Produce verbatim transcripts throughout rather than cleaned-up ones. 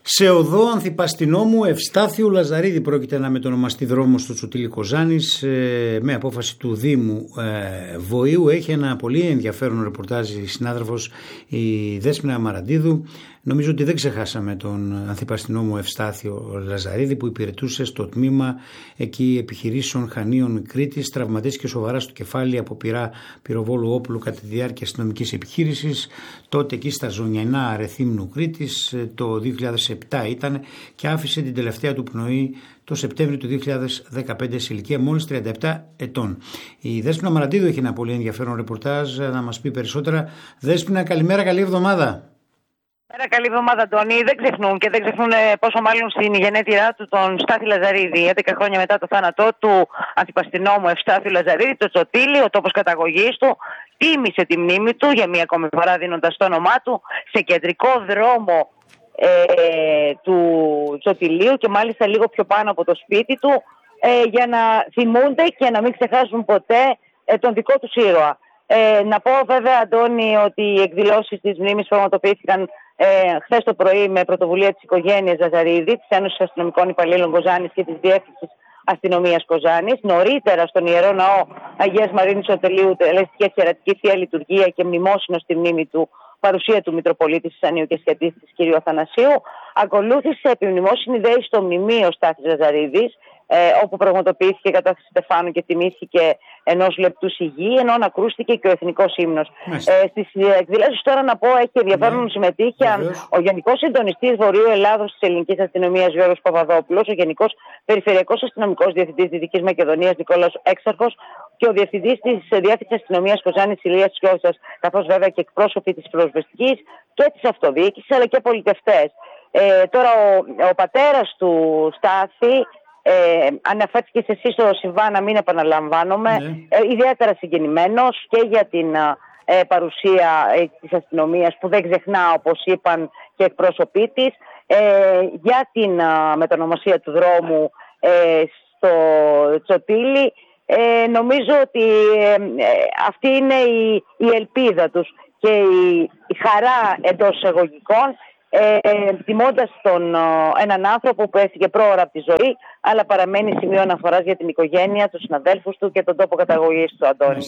Σε οδό Ανθυπαστινόμου Ευστάθιου Λαζαρίδη πρόκειται να μετονομαστεί δρόμος του Τσοτήλη Κοζάνης ε, με απόφαση του Δήμου ε, Βοήου. Έχει ένα πολύ ενδιαφέρον ρεπορτάζ η συνάδελφος η Δέσποινα Μαραντίδου. Νομίζω ότι δεν ξεχάσαμε τον Ανθυπαστινόμου Ευστάθιο Λαζαρίδη που υπηρετούσε στο τμήμα εκεί επιχειρήσεων Χανίων Κρήτης. Τραυματίστηκε σοβαρά στο κεφάλι από πυρά πυροβόλου όπλου κατά τη διάρκεια αστυνομικής επιχείρησης. Τότε εκεί στα Ζωνιανά Ρεθύμνου Κρήτης το δύο χιλιάδες επτά ήταν και άφησε την τελευταία του πνοή το Σεπτέμβριο του δύο χιλιάδες δεκαπέντε σε ηλικία μόλις τριάντα επτά ετών. Η Δέσποινα Μαραντίδου έχει ένα πολύ ενδιαφέρον ρεπορτάζ να μας πει περισσότερα. Δέσποινα, καλημέρα, καλή εβδομάδα. Καλή εβδομάδα, Αντώνη. Δεν ξεχνούν και δεν ξεχνούν πόσο μάλλον στην γενέτειρά του τον Στάθη Λαζαρίδη. έντεκα χρόνια μετά το θάνατό του Ανθυπαστινόμου Ευστάθιου Λαζαρίδη, το Τσοτήλη, ο τόπος καταγωγής του, τίμησε τη μνήμη του για μία ακόμη φορά δίνοντας το όνομά του σε κεντρικό δρόμο ε, του Τσοτηλίου και μάλιστα λίγο πιο πάνω από το σπίτι του ε, για να θυμούνται και να μην ξεχάσουν ποτέ ε, τον δικό τους ήρωα. Ε, να πω βέβαια, Αντώνη, ότι οι εκδηλώσεις της μνήμης πραγματοποιήθηκαν ε, χθες το πρωί με πρωτοβουλία της οικογένειας Λαζαρίδη, της Ένωσης Αστυνομικών Υπαλλήλων Κοζάνης και της Διεύθυνσης Αστυνομίας Κοζάνης. Νωρίτερα στον Ιερό Ναό Αγίας Μαρίνης Οτελείου τελέστηκε εξαιρετική θεία λειτουργία και μνημόσυνο στη μνήμη του, παρουσία του Μητροπολίτη Σανίου και σχετής της κ. Αθανασίου. Ακολούθησε επιμνημόσυνη δέηση στο μνημείο Στάθης Λαζαρίδης, Ε, όπου πραγματοποιήθηκε η κατάθεση Στεφάνου και τιμήθηκε ενός λεπτού σιγή, ενώ ανακρούστηκε και ο εθνικός ύμνος. Ε, στις εκδηλώσεις τώρα να πω έχει ενδιαφέρον να συμμετείχε ο Γενικός Συντονιστής Βορείου Ελλάδος της Ελληνικής Αστυνομίας Γιώργος Παπαδόπουλος, ο Γενικός Περιφερειακός Αστυνομικός Διευθυντής Δυτικής Μακεδονίας Νικόλαος Έξαρχος και ο Διευθυντής της Διεύθυνσης Αστυνομίας Κοζάνης Ηλίας Τσιώσας, καθώς βέβαια και εκπρόσωποι της πυροσβεστικής και της αυτοδιοίκησης αλλά και πολιτευτές. Ε, τώρα ο, ο πατέρας του Στάθη, Ε, αναφέρθηκε σε εσύ στο συμβάν, να μην επαναλαμβάνομαι, ναι. ε, ιδιαίτερα συγκινημένος και για την ε, παρουσία ε, της αστυνομίας που δεν ξεχνά, όπως είπαν και εκπρόσωποι της, ε, για την ε, μετανομασία του δρόμου ε, στο Τσοτήλη. Ε, νομίζω ότι ε, ε, αυτή είναι η, η ελπίδα τους και η, η χαρά εντός εισαγωγικών, Ε, τιμώντας τον ε, έναν άνθρωπο που έφυγε πρόωρα από τη ζωή, αλλά παραμένει σημείο αναφοράς για την οικογένεια, τους συναδέλφους του και τον τόπο καταγωγής του, Αντώνη.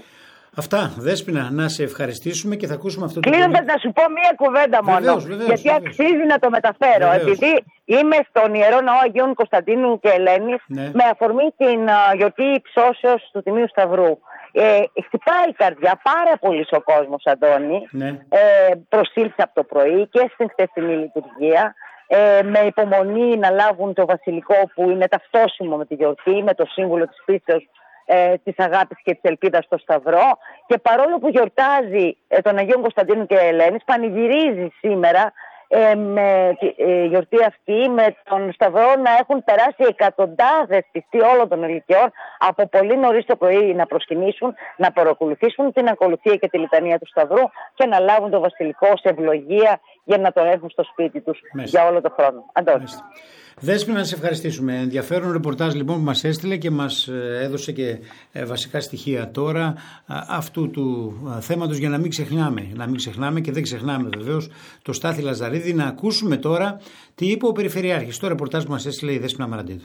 Αυτά, Δέσποινα, να σε ευχαριστήσουμε και θα ακούσουμε αυτό το Κλείνοντας πολύ... να σου πω μία κουβέντα μόνο, βεβαίως, βεβαίως, γιατί βεβαίως. αξίζει να το μεταφέρω. Βεβαίως. Επειδή είμαι στον Ιερό Ναό Αγίων Κωνσταντίνου και Ελένης, ναι. με αφορμή την uh, γιορτή ψώσεως του Τιμίου Σταυρού. Ε, χτυπάει η καρδιά, πάρα πολύ ο κόσμος, Αντώνη. Ναι. Ε, προσήλθε από το πρωί και στην χθεσινή λειτουργία. Ε, με υπομονή να λάβουν το βασιλικό που είναι ταυτόσιμο με τη γιορτή, με το σύμβολο της πίστεως, ε, της αγάπης και της ελπίδας στο Σταυρό. Και παρόλο που γιορτάζει ε, τον Αγίον Κωνσταντίνου και Ελένης, πανηγυρίζει σήμερα ε, με τη ε, γιορτή αυτή, με τον Σταυρό να έχουν περάσει εκατοντάδες πιστοί όλων των ηλικιών από πολύ νωρίς το πρωί να προσκυνήσουν, να παρακολουθήσουν την ακολουθία και τη λιτανία του Σταυρού και να λάβουν το βασιλικό σε ευλογία για να τον έχουν στο σπίτι τους Μέσα. για όλο τον χρόνο. Αντώνη. Δέσποινα, να σε ευχαριστήσουμε. Ενδιαφέρον ρεπορτάζ λοιπόν που μας έστειλε και μας έδωσε και βασικά στοιχεία τώρα αυτού του θέματος για να μην ξεχνάμε. Να μην ξεχνάμε και δεν ξεχνάμε βεβαίως το Στάθη Λαζαρίδη. Να ακούσουμε τώρα τι είπε ο Περιφερειάρχης. Το ρεπορτάζ που μας έστειλε η Δέσποινα Μαραντίδου.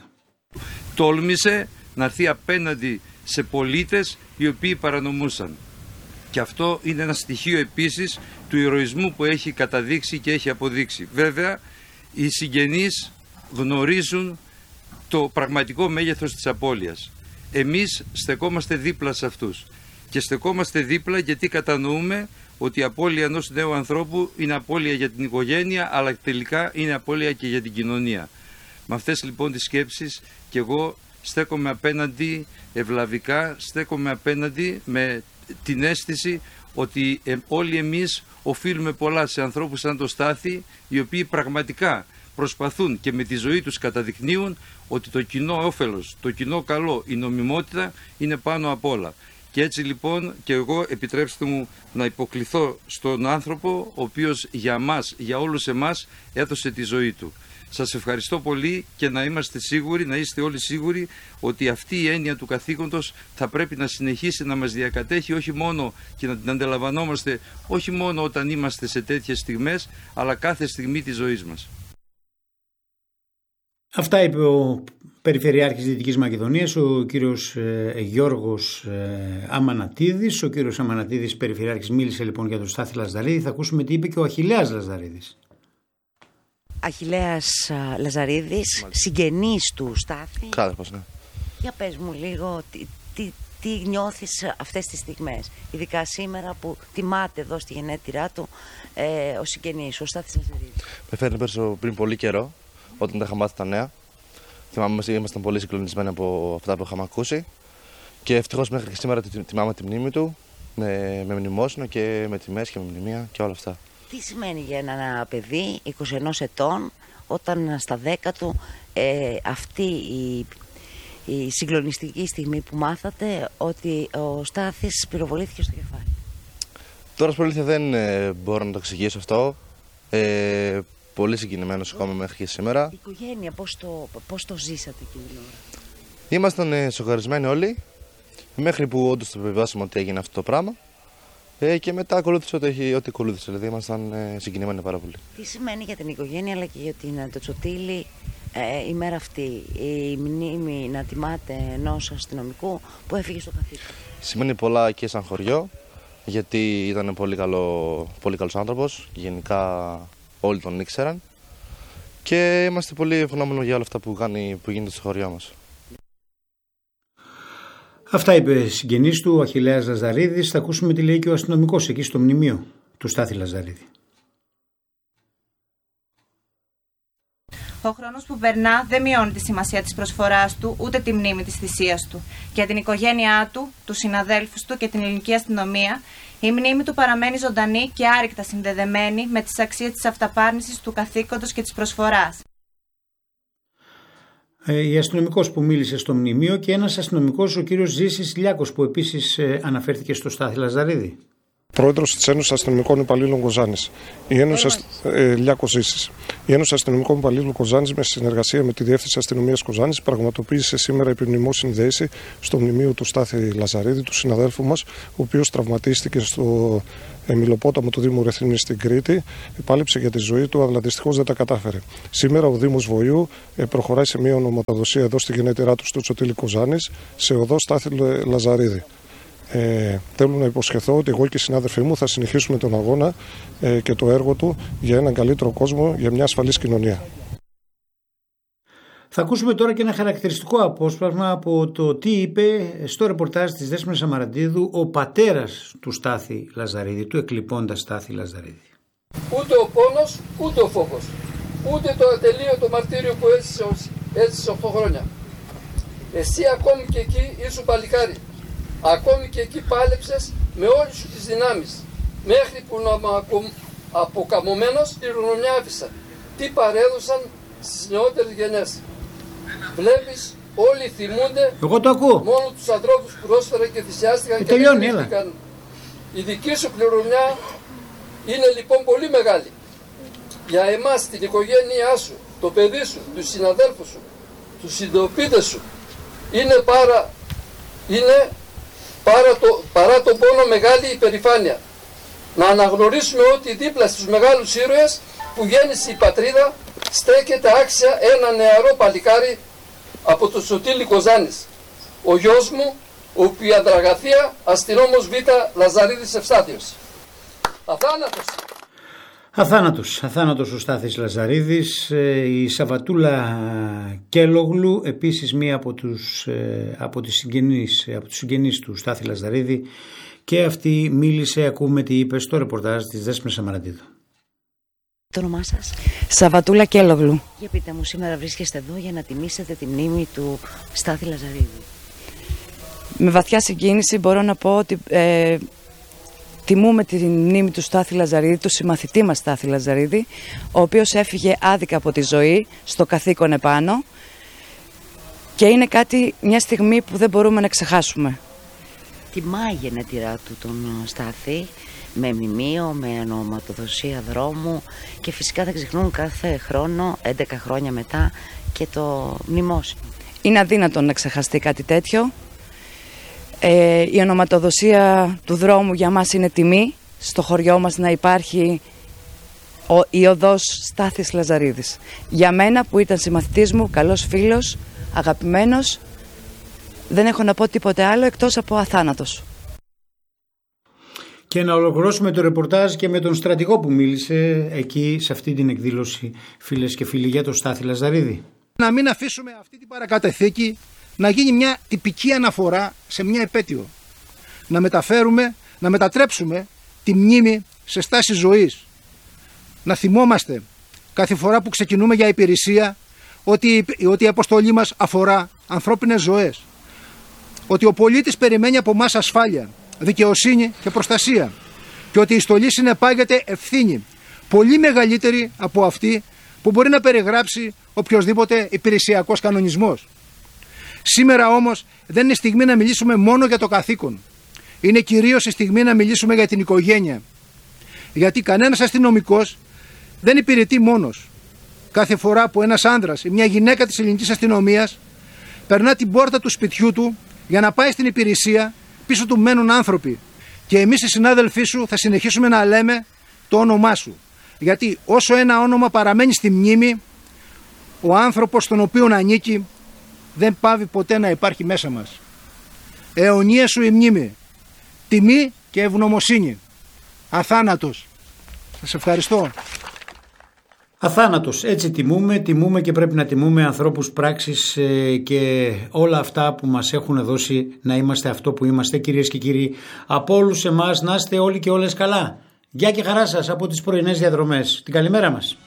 Τόλμησε να έρθει απέναντι σε πολίτες οι οποίοι παρανομούσαν. Και αυτό είναι ένα στοιχείο επίσης του ηρωισμού που έχει καταδείξει και έχει αποδείξει. Βέβαια, οι συγγενείς γνωρίζουν το πραγματικό μέγεθος της απώλειας. Εμείς στεκόμαστε δίπλα σε αυτούς. Και στεκόμαστε δίπλα γιατί κατανοούμε ότι η απώλεια ενός νέου ανθρώπου είναι απώλεια για την οικογένεια, αλλά τελικά είναι απώλεια και για την κοινωνία. Με αυτές λοιπόν τις σκέψεις και εγώ στέκομαι απέναντι ευλαβικά, στέκομαι απέναντι με την αίσθηση ότι ε, όλοι εμείς οφείλουμε πολλά σε ανθρώπους σαν το Στάθη, οι οποίοι πραγματικά προσπαθούν και με τη ζωή τους καταδεικνύουν ότι το κοινό όφελος, το κοινό καλό, η νομιμότητα είναι πάνω απ' όλα. Και έτσι λοιπόν και εγώ επιτρέψτε μου να υποκληθώ στον άνθρωπο ο οποίος για μας, για όλους εμάς έδωσε τη ζωή του. Σας ευχαριστώ πολύ και να είμαστε σίγουροι, να είστε όλοι σίγουροι ότι αυτή η έννοια του καθήκοντος θα πρέπει να συνεχίσει να μας διακατέχει όχι μόνο και να την αντιλαμβανόμαστε όχι μόνο όταν είμαστε σε τέτοιες στιγμές, αλλά κάθε στιγμή της ζωής μας. Αυτά είπε ο Περιφερειάρχης Δυτικής Μακεδονίας, ο κύριος ε, Γιώργος ε, Αμανατίδης. Ο κύριος Αμανατίδης, Περιφερειάρχης, μίλησε λοιπόν για τον Στάθη Λαζαρίδη. Θα ακούσουμε τι είπε και ο Αχιλλέας Λαζαρίδης. Αχιλλέας Λαζαρίδης, συγγενής του Στάθη. Ξάδερφος, ναι. Για πες μου λίγο τι, τι, τι νιώθεις αυτές τις στιγμές, ειδικά σήμερα που τιμάται εδώ στη γενέτειρά του ε, ο συγγενής, ο Στάθης Λαζαρίδης. Με φέρνει πέρσι πριν πολύ καιρό, όταν τα είχα μάθει τα νέα. Θυμάμαι, ήμασταν πολύ συγκλονισμένοι από αυτά που είχαμε ακούσει και ευτυχώς μέχρι και σήμερα τιμάμε τη μνήμη του με, με μνημόσυνο και με τιμές και με μνημεία και όλα αυτά. Τι σημαίνει για ένα παιδί είκοσι ένα ετών όταν στα δέκα του ε, αυτή η, η συγκλονιστική στιγμή που μάθατε ότι ο Στάθης πυροβολήθηκε στο κεφάλι? Τώρα στην αλήθεια δεν ε, μπορώ να το εξηγήσω αυτό. Ε, πολύ συγκινημένος ακόμα μέχρι και σήμερα. Η οικογένεια πώς το, πώς το ζήσατε εκείνη την ώρα? Ήμασταν ε, σοκαρισμένοι όλοι μέχρι που όντως το επιβεβαιώσαμε ότι έγινε αυτό το πράγμα. Ε, και μετά ακολούθησε ό,τι, ό,τι ακολούθησε, δηλαδή ήμασταν ε, συγκινημένοι πάρα πολύ. Τι σημαίνει για την οικογένεια αλλά και για την το Τσοτήλη ε, η μέρα αυτή, η μνήμη να τιμάται ενός αστυνομικού που έφυγε στο καθήκον? Σημαίνει πολλά και σαν χωριό, γιατί ήταν πολύ, καλό, πολύ καλός άνθρωπος, γενικά όλοι τον ήξεραν και είμαστε πολύ ευγνώμενοι για όλα αυτά που, κάνει, που γίνεται στο χωριό μας. Αυτά είπε συγγενής του, ο Αχιλλέας Λαζαρίδης. Θα ακούσουμε τι λέει και ο αστυνομικός εκεί στο μνημείο του Στάθη Λαζαρίδη. Ο χρόνος που περνά δεν μειώνει τη σημασία της προσφοράς του, ούτε τη μνήμη της θυσίας του. Για την οικογένειά του, τους συναδέλφους του και την ελληνική αστυνομία, η μνήμη του παραμένει ζωντανή και άρρηκτα συνδεδεμένη με τις αξίες της αυταπάρνησης του καθήκοντος και της προσφοράς. Η αστυνομικός που μίλησε στο μνημείο και ένας αστυνομικός, ο κύριος Ζήσης Λιάκος, που επίσης αναφέρθηκε στο Στάθη Λαζαρίδη. Πρόεδρος της Ένωσης Αστυνομικών Υπαλλήλων Κοζάνης. Η Ένωση ε, Λιάκος Ζήσης. Η Ένωση Αστυνομικών Υπαλλήλων Κοζάνης, με συνεργασία με τη Διεύθυνση Αστυνομίας Κοζάνης, πραγματοποίησε σήμερα επιμνημόσυνη δέηση στο μνημείο του Στάθη Λαζαρίδη, του συναδέλφου μας, ο οποίος τραυματίστηκε στο Μιλοπόταμο του Δήμου Ρεθύμνης στην Κρήτη, πάλεψε για τη ζωή του, αλλά δυστυχώς δεν τα κατάφερε. Σήμερα ο Δήμος Βοηού προχωράει σε μια ονοματοδοσία εδώ στη γενέτειρά του στο Τσοτήλη Κοζάνης, σε οδό Στάθη Λαζαρίδη. Ε, θέλω να υποσχεθώ ότι εγώ και οι συνάδελφοί μου θα συνεχίσουμε τον αγώνα ε, και το έργο του για έναν καλύτερο κόσμο, για μια ασφαλής κοινωνία. Θα ακούσουμε τώρα και ένα χαρακτηριστικό απόσπασμα από το τι είπε στο ρεπορτάζ της Δέσποινας Αμαραντίδου ο πατέρας του Στάθη Λαζαρίδη, του εκλειπώντα Στάθη Λαζαρίδη. Ούτε ο πόνος, ούτε ο φόβος, ούτε το ατελείωτο μαρτύριο που έζησε, έζησε οκτώ χρόνια. Εσύ ακόμη και εκεί ήσου παλικάρι. Ακόμη και εκεί πάλεψες με όλες σου τις δυνάμεις, μέχρι που αποκαμωμένος κληρονομιά άφησαν. Τι παρέδωσαν στις νεότερες γενιές. Βλέπεις, όλοι θυμούνται. Εγώ το ακούω. Μόνο τους ανθρώπους που πρόσφεραν και θυσιάστηκαν ε, και τελειώνει, δεν. Η δική σου κληρονομιά είναι λοιπόν πολύ μεγάλη. Για εμάς, την οικογένειά σου, το παιδί σου, τους συναδέλφους σου, τους συντροφίτες σου, είναι πάρα, είναι παρά, το, παρά τον πόνο μεγάλη υπερηφάνεια. Να αναγνωρίσουμε ότι δίπλα στους μεγάλους ήρωες που γέννησε η πατρίδα στέκεται άξια ένα νεαρό παλικάρι από το Τσοτήλη Κοζάνης. Ο γιος μου, ο Πιαντραγαθία, αστυνόμος Β. Λαζαρίδης Ευστάθιος. Αθάνατος. Αθάνατος, αθάνατος ο Στάθης Λαζαρίδης. Η Σαββατούλα Κέλογλου, επίσης μία από τους, από τις συγγενείς, από τους συγγενείς του Στάθη Λαζαρίδη, και αυτή μίλησε, ακούμε τι είπε στο ρεπορτάζ της Δέσποινας Αμαραντίδου. Το όνομά σας? Σαββατούλα Κέλογλου. Για πείτε μου, σήμερα βρίσκεστε εδώ για να τιμήσετε τη μνήμη του Στάθη Λαζαρίδη. Με βαθιά συγκίνηση μπορώ να πω ότι ε, τιμούμε τη μνήμη του Στάθη Λαζαρίδη, του συμμαθητή μας Στάθη Λαζαρίδη, ο οποίος έφυγε άδικα από τη ζωή, στο καθήκον επάνω, και είναι κάτι, μια στιγμή που δεν μπορούμε να ξεχάσουμε. Τιμάει η γενέτειρά του τον Στάθη με μνημείο, με ονοματοδοσία δρόμου και φυσικά δεν ξεχνούν κάθε χρόνο, έντεκα χρόνια μετά, και το μνημόσυνο. Είναι αδύνατο να ξεχαστεί κάτι τέτοιο. Ε, η ονοματοδοσία του δρόμου για μας είναι τιμή. Στο χωριό μας να υπάρχει ο, η οδός Στάθης Λαζαρίδης. Για μένα που ήταν συμμαθητής μου, καλός φίλος, αγαπημένος, δεν έχω να πω τίποτε άλλο εκτός από αθάνατος. Και να ολοκληρώσουμε το ρεπορτάζ και με τον στρατηγό που μίλησε εκεί σε αυτή την εκδήλωση, φίλες και φίλοι, για τον Στάθη Λαζαρίδη. Να μην αφήσουμε αυτή την παρακαταθήκη να γίνει μια τυπική αναφορά σε μια επέτειο. Να μεταφέρουμε, να μετατρέψουμε τη μνήμη σε στάση ζωής. Να θυμόμαστε κάθε φορά που ξεκινούμε για υπηρεσία ότι, ότι η αποστολή μας αφορά ανθρώπινες ζωές. Ότι ο πολίτης περιμένει από εμάς ασφάλεια, δικαιοσύνη και προστασία. Και ότι η στολή συνεπάγεται ευθύνη πολύ μεγαλύτερη από αυτή που μπορεί να περιγράψει οποιοσδήποτε υπηρεσιακός κανονισμός. Σήμερα όμως δεν είναι στιγμή να μιλήσουμε μόνο για το καθήκον. Είναι κυρίως η στιγμή να μιλήσουμε για την οικογένεια. Γιατί κανένας αστυνομικός δεν υπηρετεί μόνος. Κάθε φορά που ένας άνδρας ή μια γυναίκα της ελληνικής αστυνομίας περνά την πόρτα του σπιτιού του για να πάει στην υπηρεσία, πίσω του μένουν άνθρωποι. Και εμείς οι συνάδελφοί σου θα συνεχίσουμε να λέμε το όνομά σου. Γιατί όσο ένα όνομα παραμένει στη μνήμη, ο άνθρωπος στον οποίο ανήκει δεν πάβει ποτέ να υπάρχει μέσα μας. Αιωνία σου η μνήμη, τιμή και ευγνωμοσύνη. Αθάνατος. Σας ευχαριστώ. Αθάνατος, έτσι τιμούμε, τιμούμε και πρέπει να τιμούμε ανθρώπους, πράξεις ε, και όλα αυτά που μας έχουν δώσει να είμαστε αυτό που είμαστε, κυρίες και κύριοι. Από όλους εμάς να είστε όλοι και όλες καλά. Γεια και χαρά σας από τις πρωινές διαδρομές. Την καλημέρα μας.